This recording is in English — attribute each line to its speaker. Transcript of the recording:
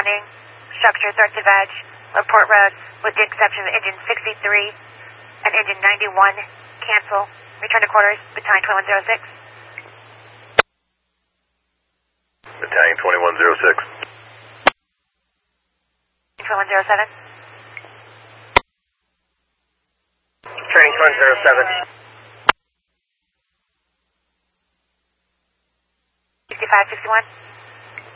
Speaker 1: warning. Structure threat to veg. Report road with the exception of engine 63 and engine 91. Cancel. Return to quarters. Battalion 2106.
Speaker 2: Battalion 2106.
Speaker 1: 2107.
Speaker 3: Training 2107.
Speaker 1: 6561.